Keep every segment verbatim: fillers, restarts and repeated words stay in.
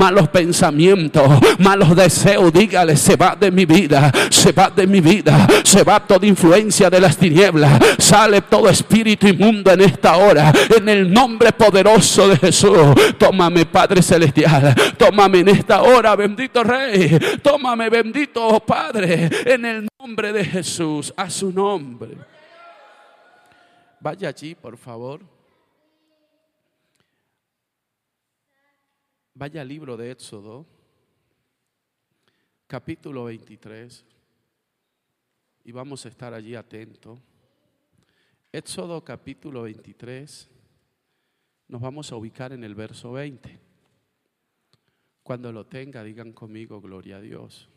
malos pensamientos, malos deseos, dígale, se va de mi vida, se va de mi vida, se va toda influencia de las tinieblas, sale todo espíritu inmundo en esta hora, en el nombre poderoso de Jesús. Tómame, Padre Celestial, tómame en esta hora, bendito Rey, tómame, bendito Padre, en el nombre de Jesús, a su nombre. Vaya allí, por favor. Vaya al libro de Éxodo, capítulo veintitrés, y vamos a estar allí atentos. Éxodo capítulo veintitrés, nos vamos a ubicar en el verso veinte. Cuando lo tenga, digan conmigo, gloria a Dios.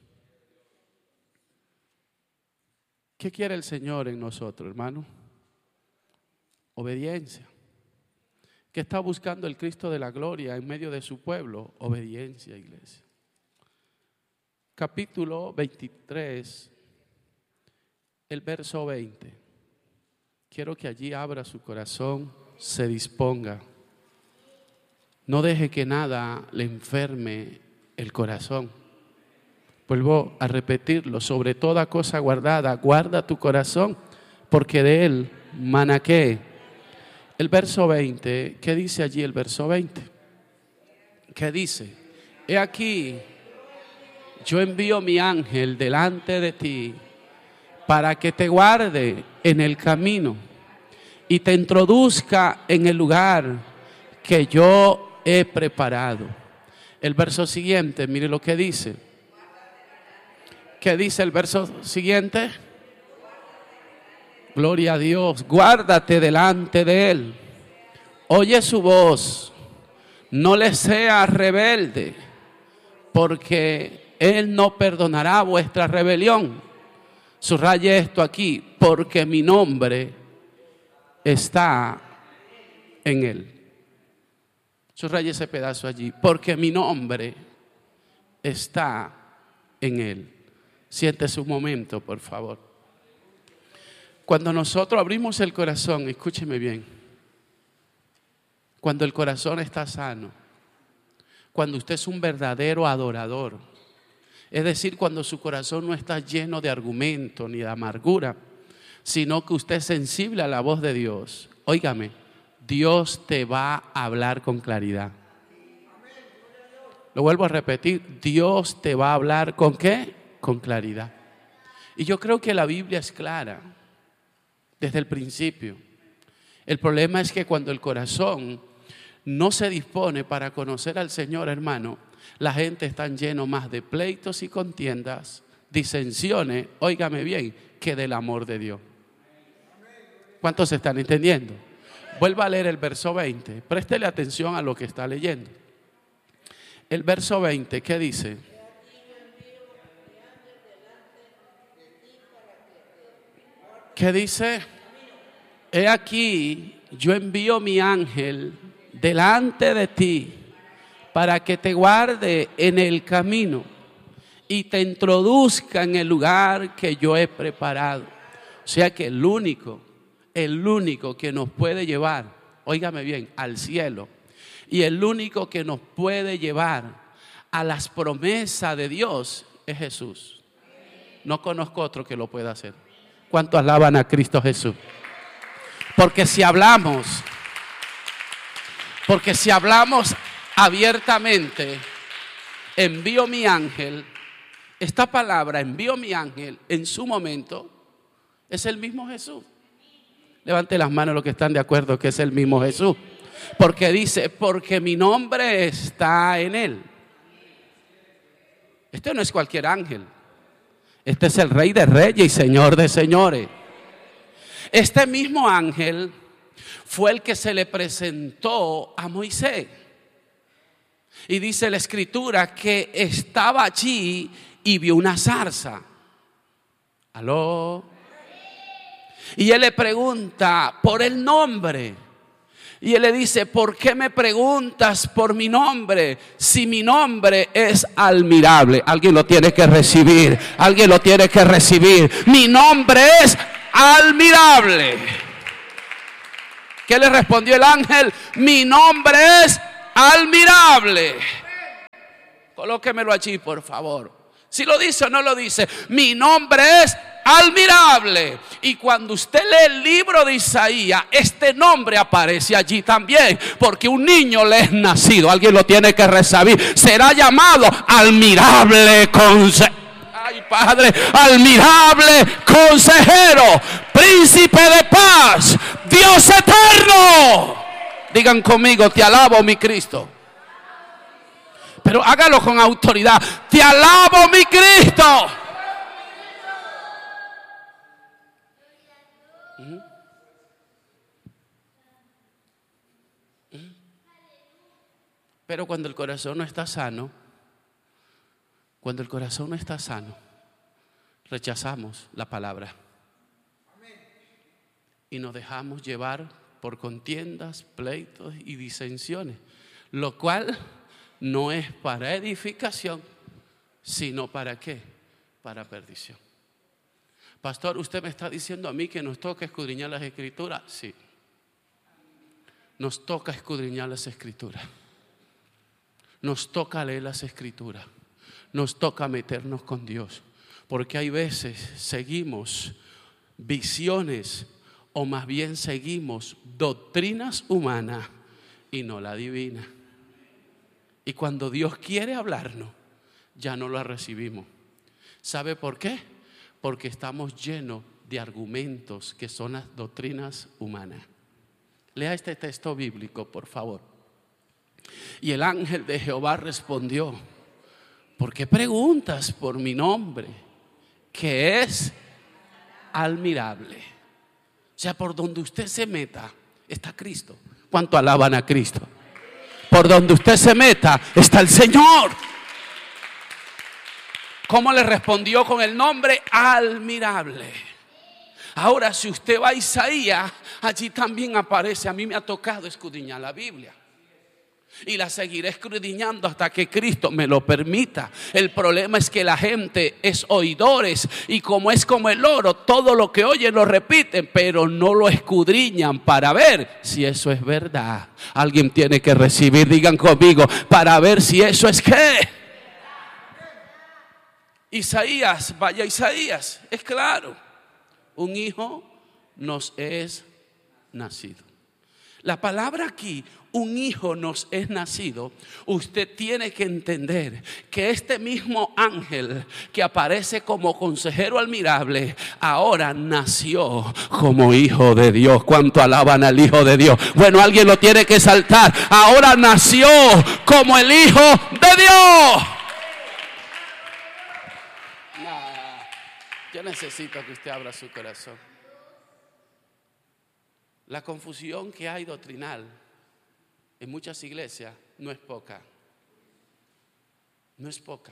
¿Qué quiere el Señor en nosotros, hermano? Obediencia. ¿Qué está buscando el Cristo de la gloria en medio de su pueblo? Obediencia, iglesia. Capítulo veintitrés, el verso veinte. Quiero que allí abra su corazón, se disponga. No deje que nada le enferme el corazón. Vuelvo a repetirlo, sobre toda cosa guardada, guarda tu corazón, porque de él mana ¿qué? El verso veinte, ¿qué dice allí el verso veinte? ¿Qué dice? He aquí, yo envío mi ángel delante de ti para que te guarde en el camino y te introduzca en el lugar que yo he preparado. El verso siguiente, mire lo que dice. ¿Qué dice el verso siguiente? Gloria a Dios, guárdate delante de él, oye su voz, no le seas rebelde, porque él no perdonará vuestra rebelión. Subraye esto aquí, porque mi nombre está en él. Subraye ese pedazo allí, porque mi nombre está en él. Siéntese un momento, por favor. Cuando nosotros abrimos el corazón, escúcheme bien, cuando el corazón está sano, cuando usted es un verdadero adorador, es decir, cuando su corazón no está lleno de argumento ni de amargura, sino que usted es sensible a la voz de Dios, óigame, Dios te va a hablar con claridad. Lo vuelvo a repetir, Dios te va a hablar ¿con qué? Con claridad. Y yo creo que la Biblia es clara desde el principio. El problema es que cuando el corazón no se dispone para conocer al Señor, hermano, la gente está lleno más de pleitos y contiendas, disensiones, óigame bien, que del amor de Dios. ¿Cuántos están entendiendo? Vuelva a leer el verso veinte, préstele atención a lo que está leyendo. El verso veinte, ¿qué dice? ¿Qué dice? He aquí, yo envío mi ángel delante de ti para que te guarde en el camino y te introduzca en el lugar que yo he preparado. O sea que el único, el único que nos puede llevar, óigame bien, al cielo, y el único que nos puede llevar a las promesas de Dios es Jesús. No conozco otro que lo pueda hacer. ¿Cuántos alaban a Cristo Jesús? Porque si hablamos, porque si hablamos abiertamente, envío mi ángel, esta palabra, envío mi ángel, en su momento, es el mismo Jesús. Levante las manos los que están de acuerdo que es el mismo Jesús. Porque dice, porque mi nombre está en él. Este no es cualquier ángel. Este es el Rey de Reyes y Señor de Señores. Este mismo ángel fue el que se le presentó a Moisés. Y dice la Escritura que estaba allí y vio una zarza. ¿Aló? Y él le pregunta por el nombre. Y él le dice, ¿por qué me preguntas por mi nombre? Si mi nombre es admirable. Alguien lo tiene que recibir. Alguien lo tiene que recibir. Mi nombre es admirable. ¿Qué le respondió el ángel? Mi nombre es admirable. Colóquemelo allí, por favor. Si lo dice o no lo dice. Mi nombre es admirable. Y cuando usted lee el libro de Isaías, este nombre aparece allí también, porque un niño le es nacido. Alguien lo tiene que recibir. Será llamado admirable consejero. Ay, Padre, admirable consejero, príncipe de paz, Dios eterno. Digan conmigo, te alabo, mi Cristo. Pero hágalo con autoridad. Te alabo, mi Cristo. Pero cuando el corazón no está sano, cuando el corazón no está sano, rechazamos la palabra y nos dejamos llevar por contiendas, pleitos y disensiones, lo cual no es para edificación, sino para ¿qué? Para perdición. Pastor, usted me está diciendo a mí que nos toca escudriñar las escrituras. Sí, nos toca escudriñar las escrituras. Nos toca leer las escrituras. Nos toca meternos con Dios. Porque hay veces seguimos visiones, o más bien seguimos doctrinas humanas y no la divina. Y cuando Dios quiere hablarnos, ya no la recibimos. ¿Sabe por qué? Porque estamos llenos de argumentos que son las doctrinas humanas. Lea este texto bíblico, por favor. Y el ángel de Jehová respondió: ¿por qué preguntas por mi nombre, que es admirable? O sea, por donde usted se meta está Cristo. ¿Cuánto alaban a Cristo? Por donde usted se meta está el Señor. ¿Cómo le respondió? Con el nombre admirable. Ahora, si usted va a Isaías, allí también aparece. A mí me ha tocado escudriñar la Biblia y la seguiré escudriñando hasta que Cristo me lo permita. El problema es que la gente es oidores, y como es como el oro, todo lo que oyen lo repiten, pero no lo escudriñan para ver si eso es verdad. Alguien tiene que recibir, digan conmigo, para ver si eso es qué. Isaías, vaya Isaías, es claro, un hijo nos es nacido. La palabra aquí, un hijo nos es nacido, usted tiene que entender que este mismo ángel que aparece como consejero admirable, ahora nació como hijo de Dios. ¿Cuánto alaban al hijo de Dios? Bueno, alguien lo tiene que saltar. Ahora nació como el hijo de Dios. Nah, yo necesito que usted abra su corazón. La confusión que hay doctrinal en muchas iglesias no es poca. No es poca.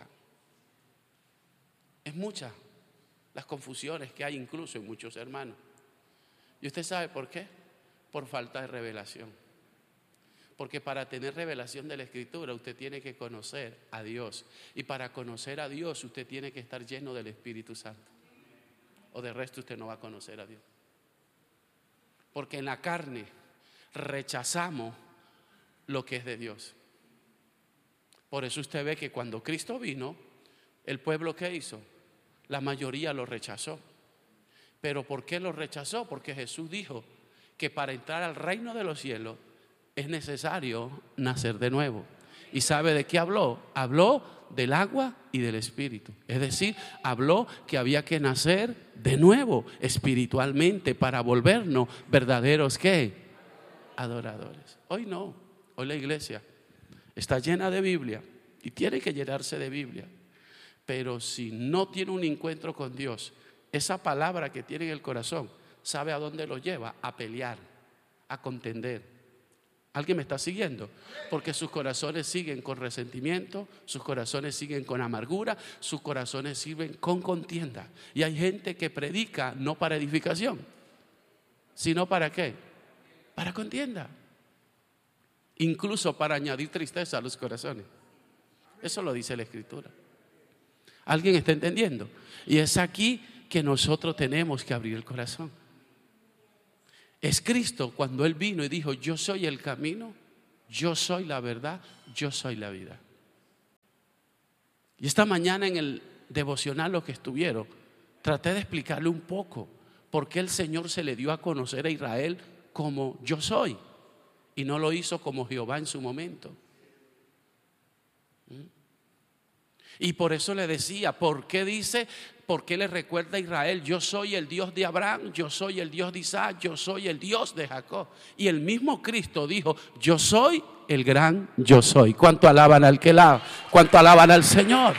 Es mucha las confusiones que hay incluso en muchos hermanos. ¿Y usted sabe por qué? Por falta de revelación. Porque para tener revelación de la Escritura usted tiene que conocer a Dios. Y para conocer a Dios usted tiene que estar lleno del Espíritu Santo. O de resto usted no va a conocer a Dios. Porque en la carne rechazamos lo que es de Dios. Por eso usted ve que cuando Cristo vino, el pueblo ¿qué hizo? La mayoría lo rechazó. ¿Pero por qué lo rechazó? Porque Jesús dijo que para entrar al reino de los cielos es necesario nacer de nuevo. ¿Y sabe de qué habló? Habló del agua y del espíritu. Es decir, habló que había que nacer de nuevo espiritualmente para volvernos verdaderos ¿qué? Adoradores. Hoy no, hoy la iglesia está llena de Biblia y tiene que llenarse de Biblia. Pero si no tiene un encuentro con Dios, esa palabra que tiene en el corazón, ¿sabe a dónde lo lleva? A pelear, a contender. ¿Alguien me está siguiendo? Porque sus corazones siguen con resentimiento, sus corazones siguen con amargura, sus corazones siguen con contienda. Y hay gente que predica no para edificación, sino para ¿qué? Para contienda. Incluso para añadir tristeza a los corazones. Eso lo dice la Escritura. ¿Alguien está entendiendo? Y es aquí que nosotros tenemos que abrir el corazón. Es Cristo cuando Él vino y dijo: yo soy el camino, yo soy la verdad, yo soy la vida. Y esta mañana en el devocional, los que estuvieron, traté de explicarle un poco por qué el Señor se le dio a conocer a Israel como yo soy y no lo hizo como Jehová en su momento. Y por eso le decía, ¿por qué dice? ¿Por qué le recuerda a Israel? Yo soy el Dios de Abraham, yo soy el Dios de Isaac, yo soy el Dios de Jacob. Y el mismo Cristo dijo, yo soy el gran yo soy. ¿Cuánto alaban al que la? ¿Cuánto alaban al Señor?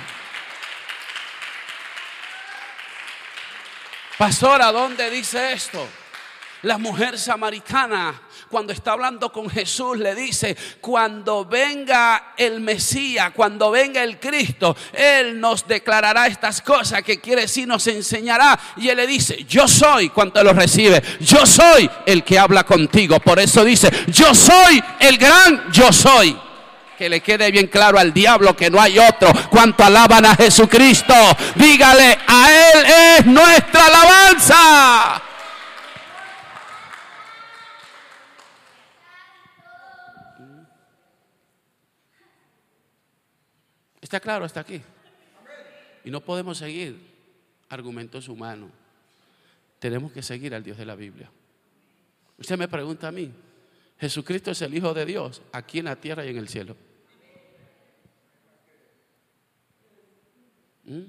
Pastor, ¿a dónde dice esto? La mujer samaritana, cuando está hablando con Jesús, le dice, cuando venga el Mesías, cuando venga el Cristo, Él nos declarará estas cosas, que quiere decir nos enseñará. Y Él le dice, yo soy, cuando lo recibe, yo soy el que habla contigo. Por eso dice, yo soy el gran yo soy. Que le quede bien claro al diablo que no hay otro. Cuanto alaban a Jesucristo, dígale, a Él es nuestra alabanza. ¿Está claro hasta aquí? Y no podemos seguir argumentos humanos. Tenemos que seguir al Dios de la Biblia. Usted me pregunta a mí, ¿Jesucristo es el Hijo de Dios aquí en la tierra y en el cielo? ¿Mm?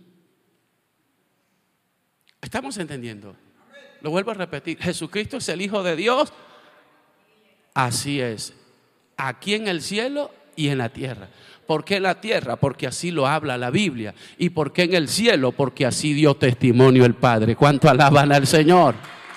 ¿Estamos entendiendo? Lo vuelvo a repetir, ¿Jesucristo es el Hijo de Dios? Así es, aquí en el cielo y en la tierra. ¿Por qué en la tierra? Porque así lo habla la Biblia. ¿Y por qué en el cielo? Porque así dio testimonio el Padre. ¿Cuánto alaban al Señor?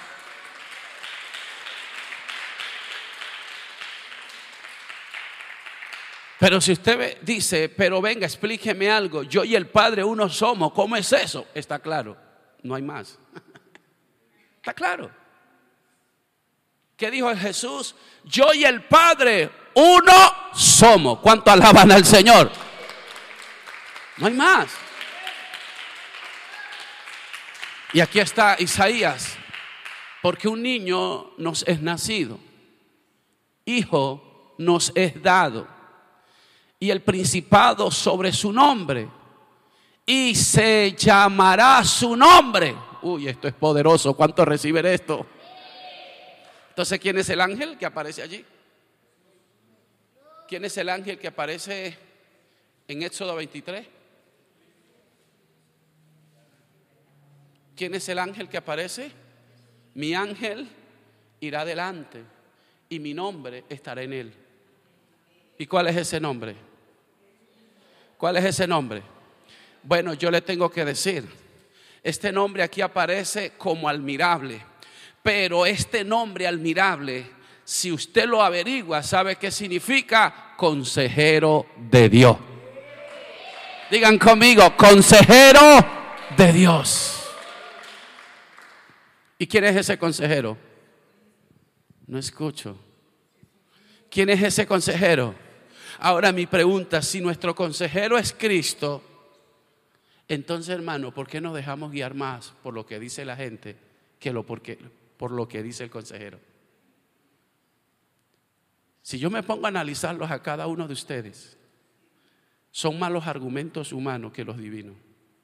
Pero si usted dice, pero venga, explíqueme algo, yo y el Padre uno somos, ¿cómo es eso? Está claro, no hay más. Está claro. ¿Qué dijo Jesús? Yo y el Padre uno somos. ¿Cuánto alaban al Señor? No hay más. Y aquí está Isaías. Porque un niño nos es nacido, hijo nos es dado, y el principado sobre su nombre, y se llamará su nombre. Uy, esto es poderoso. ¿Cuánto reciben esto? Entonces, ¿quién es el ángel que aparece allí? ¿Quién es el ángel que aparece en Éxodo veintitrés? ¿Quién es el ángel que aparece? Mi ángel irá delante y mi nombre estará en él. ¿Y cuál es ese nombre? ¿Cuál es ese nombre? Bueno, yo le tengo que decir, este nombre aquí aparece como admirable, pero este nombre admirable, si usted lo averigua, ¿sabe qué significa? Consejero de Dios. Digan conmigo, consejero de Dios. ¿Y quién es ese consejero? No escucho. ¿Quién es ese consejero? Ahora mi pregunta, si nuestro consejero es Cristo, entonces, hermano, ¿por qué nos dejamos guiar más por lo que dice la gente que lo porque, por lo que dice el consejero? Si yo me pongo a analizarlos a cada uno de ustedes, son más los argumentos humanos que los divinos.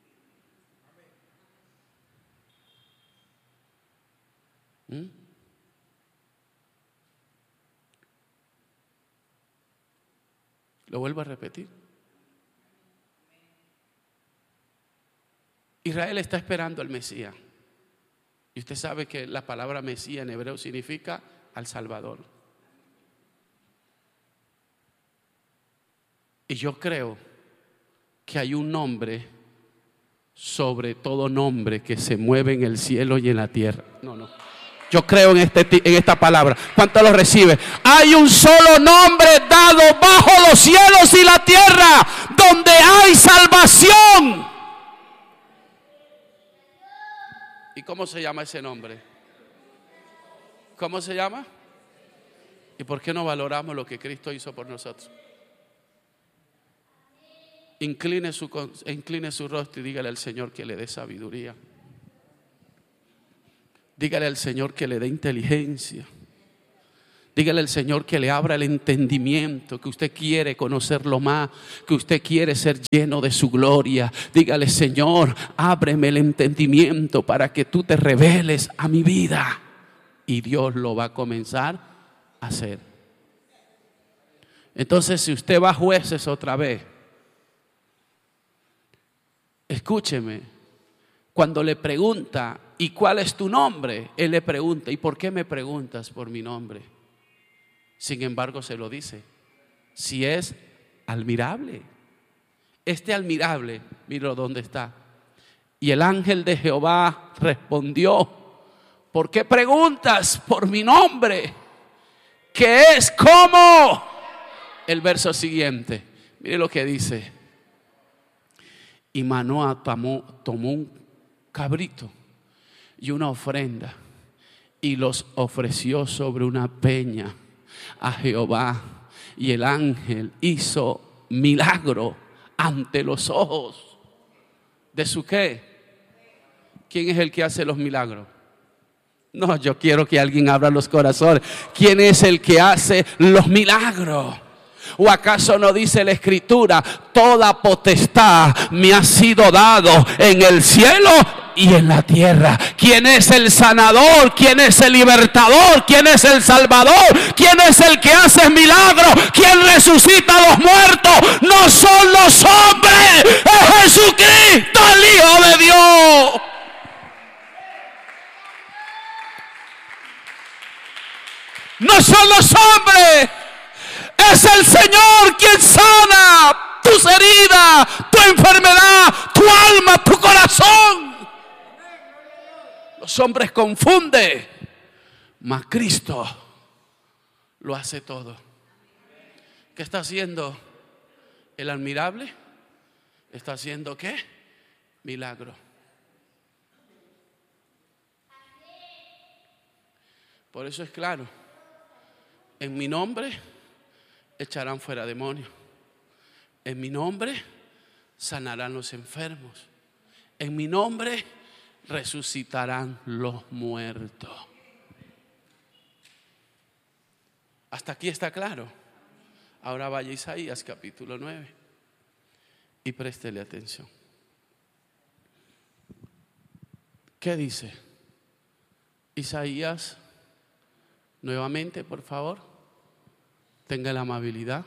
¿Mm? Lo vuelvo a repetir. Israel está esperando al Mesías. Y usted sabe que la palabra Mesías en hebreo significa al Salvador. Y yo creo que hay un nombre sobre todo nombre que se mueve en el cielo y en la tierra. No, no. Yo creo en, este, en esta palabra. ¿Cuánto lo recibe? Hay un solo nombre dado bajo los cielos y la tierra donde hay salvación. ¿Y cómo se llama ese nombre? ¿Cómo se llama? ¿Y por qué no valoramos lo que Cristo hizo por nosotros? Incline su, incline su rostro y dígale al Señor que le dé sabiduría. Dígale al Señor que le dé inteligencia. Dígale al Señor que le abra el entendimiento, que usted quiere conocerlo más, que usted quiere ser lleno de su gloria. Dígale: Señor, ábreme el entendimiento para que tú te reveles a mi vida. Y Dios lo va a comenzar a hacer. Entonces, si usted va a Jueces otra vez, escúcheme, cuando le pregunta: ¿y cuál es tu nombre? Él le pregunta: ¿y por qué me preguntas por mi nombre? Sin embargo, se lo dice: si es admirable. Este admirable, mira dónde está. Y el ángel de Jehová respondió: ¿por qué preguntas por mi nombre? ¿Qué es? ¿Cómo? El verso siguiente, mire lo que dice: y Manoah tomó, tomó un cabrito y una ofrenda y los ofreció sobre una peña a Jehová. Y el ángel hizo milagro ante los ojos de su ¿qué? ¿Quién es el que hace los milagros? No, yo quiero que alguien abra los corazones. ¿Quién es el que hace los milagros? ¿O acaso no dice la Escritura: toda potestad me ha sido dado en el cielo y en la tierra? ¿Quién es el sanador? ¿Quién es el libertador? ¿Quién es el salvador? ¿Quién es el que hace milagros? ¿Quién resucita a los muertos? No son los hombres, es Jesucristo, el Hijo de Dios. No son los hombres, es el Señor quien sana tus heridas, tu enfermedad, tu alma, tu corazón. Los hombres confunden, mas Cristo lo hace todo. ¿Qué está haciendo el admirable? ¿Está haciendo qué? Milagro. Por eso es claro: en mi nombre echarán fuera demonios. En mi nombre sanarán los enfermos. En mi nombre resucitarán los muertos. Hasta aquí está claro. Ahora vaya a Isaías capítulo nueve y préstele atención. ¿Qué dice? Isaías, nuevamente, por favor, tenga la amabilidad.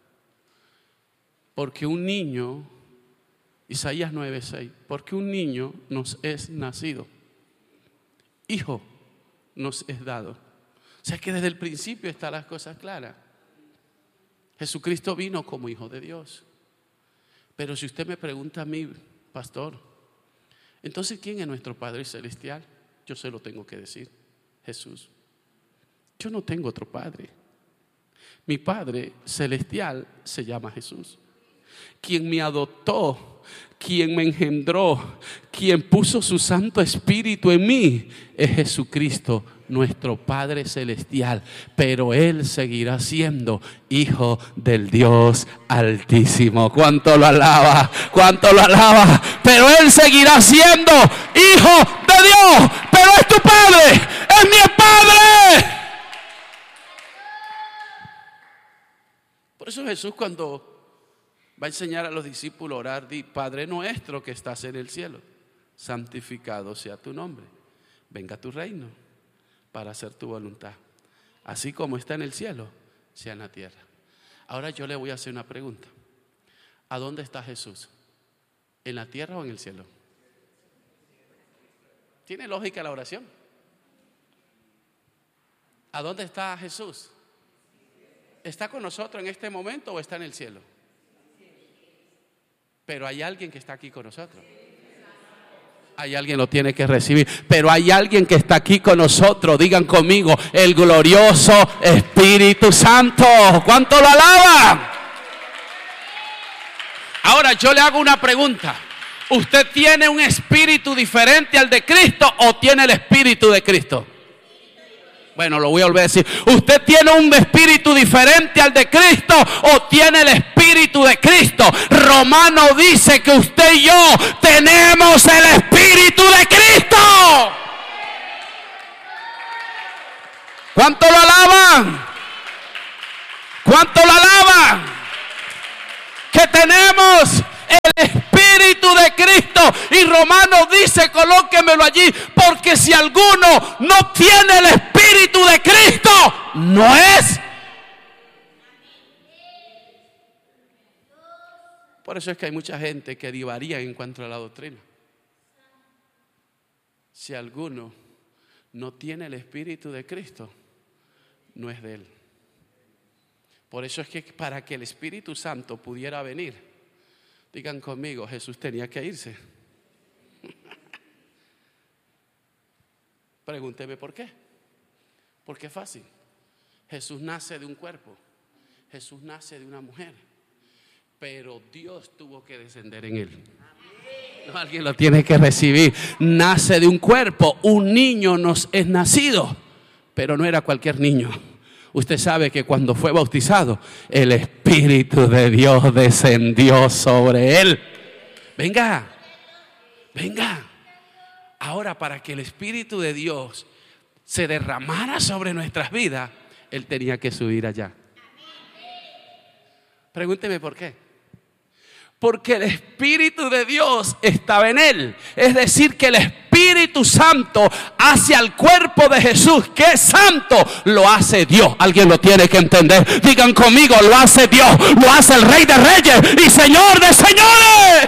Porque un niño, Isaías nueve seis, porque un niño nos es nacido, hijo nos es dado. O sea que desde el principio están las cosas claras. Jesucristo vino como Hijo de Dios. Pero si usted me pregunta a mí, pastor, entonces ¿quién es nuestro Padre Celestial? Yo se lo tengo que decir: Jesús. Yo no tengo otro Padre. Mi Padre Celestial se llama Jesús. Quien me adoptó, quien me engendró, quien puso su Santo Espíritu en mí, es Jesucristo, nuestro Padre Celestial. Pero Él seguirá siendo Hijo del Dios Altísimo. ¿Cuánto lo alaba? ¿Cuánto lo alaba? Pero Él seguirá siendo Hijo de Dios. Pero es tu Padre, es mi Padre. Por eso Jesús, cuando va a enseñar a los discípulos a orar, di: Padre nuestro que estás en el cielo, santificado sea tu nombre, venga tu reino, para hacer tu voluntad, así como está en el cielo, sea en la tierra. Ahora yo le voy a hacer una pregunta: ¿a dónde está Jesús? ¿En la tierra o en el cielo? ¿Tiene lógica la oración? ¿A dónde está Jesús? ¿Está con nosotros en este momento o está en el cielo? Pero hay alguien que está aquí con nosotros. Hay alguien lo tiene que recibir. Pero hay alguien que está aquí con nosotros. Digan conmigo: el glorioso Espíritu Santo. ¿Cuánto lo alaban? Ahora yo le hago una pregunta: ¿usted tiene un espíritu diferente al de Cristo o tiene el espíritu de Cristo? Bueno, lo voy a volver a decir: ¿usted tiene un espíritu diferente al de Cristo o tiene el espíritu de Cristo? Romano dice que usted y yo tenemos el espíritu de Cristo. ¿Cuánto lo alaban? ¿Cuánto lo alaban? Que tenemos el Espíritu de Cristo. Y Romanos dice, colóquemelo allí, porque si alguno no tiene el Espíritu de Cristo, no es. Por eso es que hay mucha gente que divaría en cuanto a la doctrina. Si alguno no tiene el Espíritu de Cristo, no es de él. Por eso es que para que el Espíritu Santo pudiera venir, digan conmigo, Jesús tenía que irse. Pregúnteme por qué. Porque es fácil. Jesús nace de un cuerpo, Jesús nace de una mujer, pero Dios tuvo que descender en él. No, alguien lo tiene que recibir. Nace de un cuerpo, un niño nos es nacido, pero no era cualquier niño. Usted sabe que cuando fue bautizado, el Espíritu de Dios descendió sobre él. Venga, venga. Ahora, para que el Espíritu de Dios se derramara sobre nuestras vidas, Él tenía que subir allá. Pregúnteme por qué. Porque el Espíritu de Dios estaba en él. Es decir, que el Espíritu Santo hace al cuerpo de Jesús, que es santo, lo hace Dios. Alguien lo tiene que entender. Digan conmigo, lo hace Dios, lo hace el Rey de Reyes y Señor de Señores.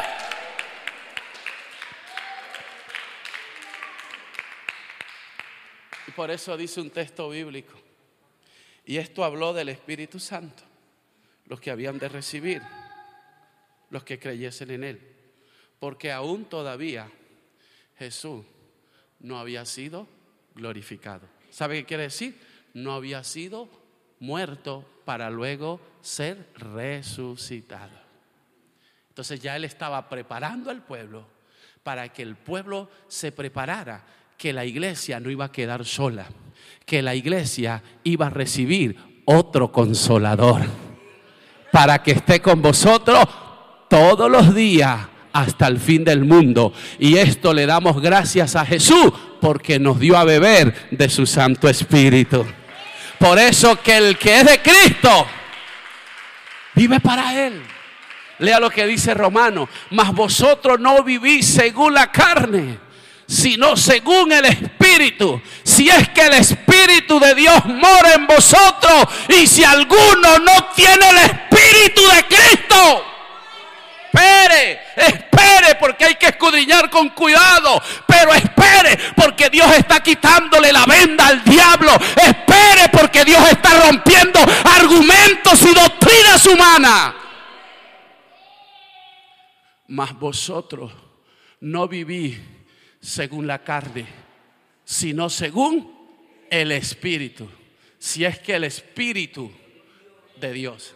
Y por eso dice un texto bíblico. Y esto habló del Espíritu Santo, los que habían de recibir, los que creyesen en él, porque aún todavía Jesús no había sido glorificado. ¿Sabe qué quiere decir? No había sido muerto para luego ser resucitado. Entonces ya él estaba preparando al pueblo para que el pueblo se preparara, que la iglesia no iba a quedar sola, que la iglesia iba a recibir otro consolador para que esté con vosotros todos los días hasta el fin del mundo. Y esto le damos gracias a Jesús, porque nos dio a beber de su Santo Espíritu. Por eso que el que es de Cristo vive para él. Lea lo que dice Romanos: mas vosotros no vivís según la carne, sino según el Espíritu, si es que el Espíritu de Dios mora en vosotros. Y si alguno no tiene el Espíritu de Cristo, espere, espere, porque hay que escudriñar con cuidado. Pero espere, porque Dios está quitándole la venda al diablo. Espere, porque Dios está rompiendo argumentos y doctrinas humanas. Mas vosotros no vivís según la carne, sino según el Espíritu, si es que el Espíritu de Dios.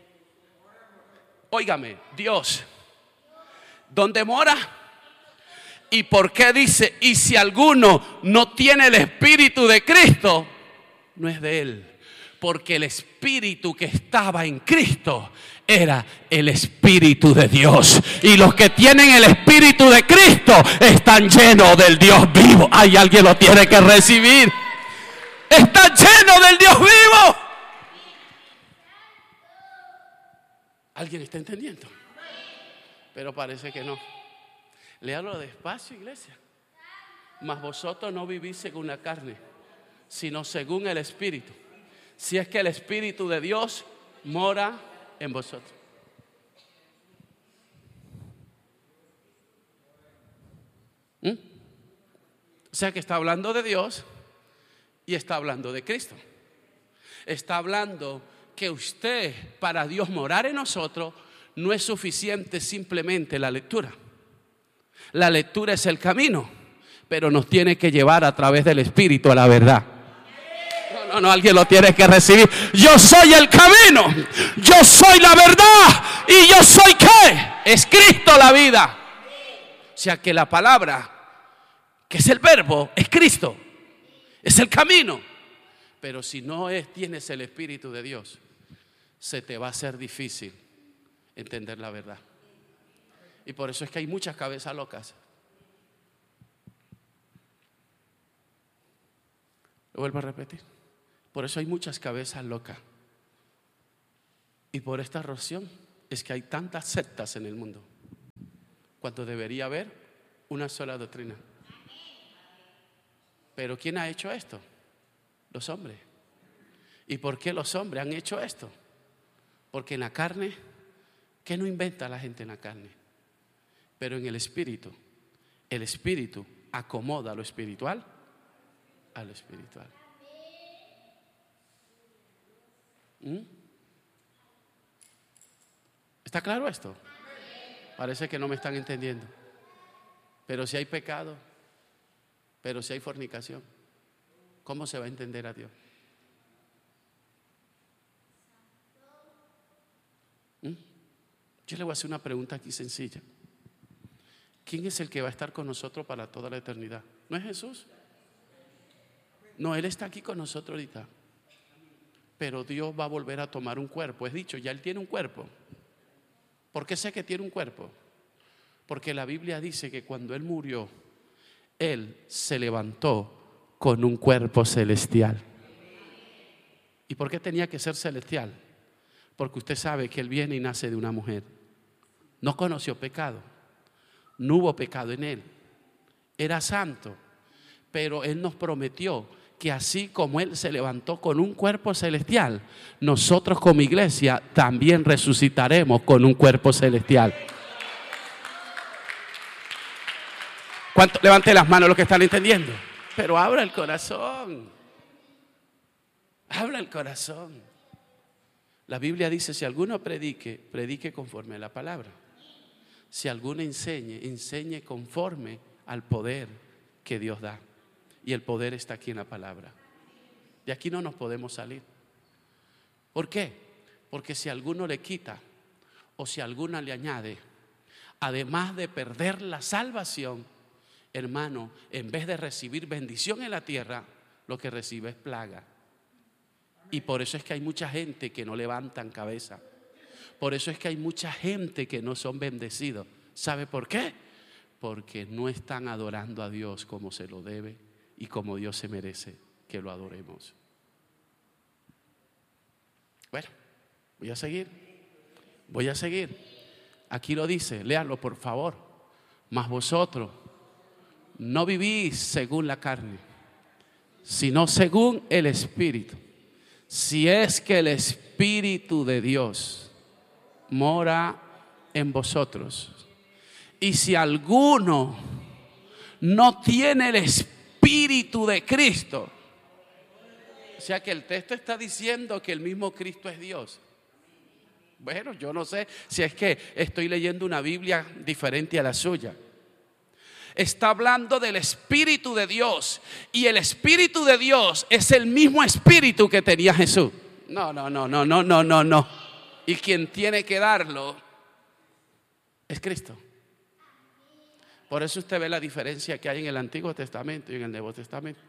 Óigame, Dios, ¿dónde mora? ¿Y por qué dice? Y si alguno no tiene el Espíritu de Cristo, no es de él. Porque el Espíritu que estaba en Cristo era el Espíritu de Dios. Y los que tienen el Espíritu de Cristo están llenos del Dios vivo. Ay, alguien lo tiene que recibir. Están llenos del Dios vivo. ¿Alguien está entendiendo? Pero parece que no. Léalo despacio, iglesia. Mas vosotros no vivís según la carne, sino según el Espíritu, si es que el Espíritu de Dios mora en vosotros. ¿Mm? O sea que está hablando de Dios y está hablando de Cristo. Está hablando que usted, para Dios morar en nosotros, no es suficiente simplemente la lectura. La lectura es el camino, pero nos tiene que llevar a través del Espíritu a la verdad. No, no, no, alguien lo tiene que recibir. Yo soy el camino, yo soy la verdad, y yo soy ¿qué? Es Cristo la vida. O sea que la palabra, que es el verbo, es Cristo, es el camino. Pero si no es, tienes el Espíritu de Dios, se te va a hacer difícil entender la verdad. Y por eso es que hay muchas cabezas locas. Lo vuelvo a repetir. Por eso hay muchas cabezas locas. Y por esta razón es que hay tantas sectas en el mundo, cuando debería haber una sola doctrina. Pero ¿quién ha hecho esto? Los hombres. ¿Y por qué los hombres han hecho esto? Porque en la carne, ¿qué no inventa la gente en la carne? Pero en el espíritu, el espíritu acomoda lo espiritual a lo espiritual. ¿Mm? ¿Está claro esto? Parece que no me están entendiendo. Pero si hay pecado, pero si hay fornicación, ¿cómo se va a entender a Dios? ¿Mm? Yo le voy a hacer una pregunta aquí sencilla. ¿Quién es el que va a estar con nosotros para toda la eternidad? ¿No es Jesús? No, Él está aquí con nosotros ahorita. Pero Dios va a volver a tomar un cuerpo. Es dicho, ya Él tiene un cuerpo. ¿Por qué sé que tiene un cuerpo? Porque la Biblia dice que cuando Él murió, Él se levantó con un cuerpo celestial. ¿Y por qué tenía que ser celestial? Porque usted sabe que Él viene y nace de una mujer. No conoció pecado. No hubo pecado en Él. Era santo. Pero Él nos prometió que así como Él se levantó con un cuerpo celestial, nosotros como iglesia también resucitaremos con un cuerpo celestial. ¿Cuánto? Levante las manos los que están entendiendo. Pero abra el corazón. Abra el corazón. La Biblia dice, si alguno predique, predique conforme a la palabra. Si alguno enseñe, enseñe conforme al poder que Dios da. Y el poder está aquí en la palabra. De aquí no nos podemos salir. ¿Por qué? Porque si alguno le quita o si alguna le añade, además de perder la salvación, hermano, en vez de recibir bendición en la tierra, lo que recibe es plaga. Y por eso es que hay mucha gente que no levantan cabeza. Por eso es que hay mucha gente que no son bendecidos. ¿Sabe por qué? Porque no están adorando a Dios como se lo debe y como Dios se merece que lo adoremos. Bueno, voy a seguir. Voy a seguir. Aquí lo dice, léalo por favor. Mas vosotros no vivís según la carne, sino según el Espíritu. Si es que el Espíritu de Dios mora en vosotros. Y si alguno no tiene el Espíritu de Cristo, o sea que el texto está diciendo que el mismo Cristo es Dios. Bueno, yo no sé si es que estoy leyendo una Biblia diferente a la suya. Está hablando del Espíritu de Dios. Y el Espíritu de Dios es el mismo Espíritu que tenía Jesús. No, no, no, no, no, no, no, no. Y quien tiene que darlo es Cristo. Por eso usted ve la diferencia que hay en el Antiguo Testamento y en el Nuevo Testamento.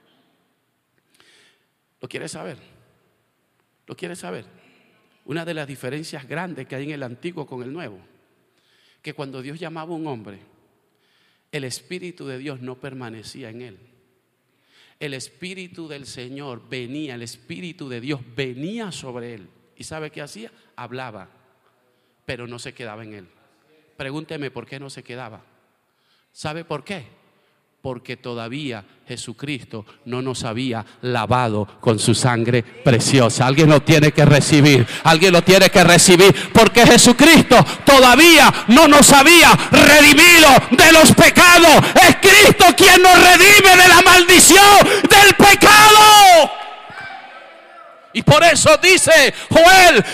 ¿Lo quiere saber? ¿Lo quiere saber? Una de las diferencias grandes que hay en el Antiguo con el Nuevo, que cuando Dios llamaba a un hombre, el Espíritu de Dios no permanecía en él. El Espíritu del Señor venía, el Espíritu de Dios venía sobre él. ¿Y sabe qué hacía? Hablaba, pero no se quedaba en él. Pregúnteme por qué no se quedaba. ¿Sabe por qué? Porque todavía Jesucristo no nos había lavado con su sangre preciosa. Alguien lo tiene que recibir. Alguien lo tiene que recibir. Porque Jesucristo todavía no nos había redimido de los pecados. Es Cristo quien nos redime de la maldición del pecado. Y por eso dice Joel